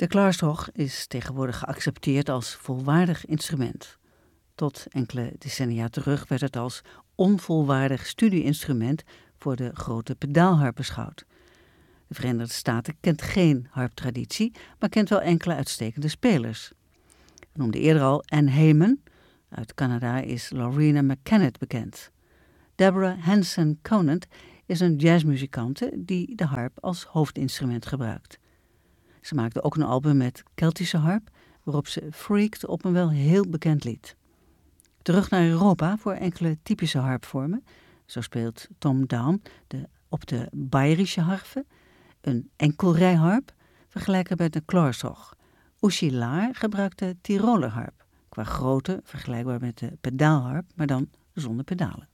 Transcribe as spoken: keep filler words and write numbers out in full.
De klaarschog is tegenwoordig geaccepteerd als volwaardig instrument. Tot enkele decennia terug werd het als onvolwaardig studieinstrument voor de grote pedaalharp beschouwd. De Verenigde Staten kent geen harptraditie, maar kent wel enkele uitstekende spelers. Ik noemde eerder al Anne Heyman. Uit Canada is Lorena McKennitt bekend. Deborah Hanson Conant is een jazzmuzikante die de harp als hoofdinstrument gebruikt. Ze maakte ook een album met Keltische harp, waarop ze freakte op een wel heel bekend lied. Terug naar Europa voor enkele typische harpvormen. Zo speelt Tom Down de, op de Bayerische harfe, een enkelrijharp, vergelijkbaar met de klaarschog. Uschi Lahr gebruikt de Tiroler harp, qua grootte vergelijkbaar met de pedaalharp, maar dan zonder pedalen.